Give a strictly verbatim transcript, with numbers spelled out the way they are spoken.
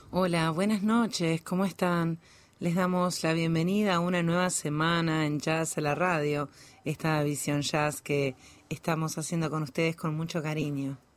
Hola, buenas noches, ¿cómo están? Les damos la bienvenida a una nueva semana en Jazz a la Radio, esta visión jazz que estamos haciendo con ustedes con mucho cariño.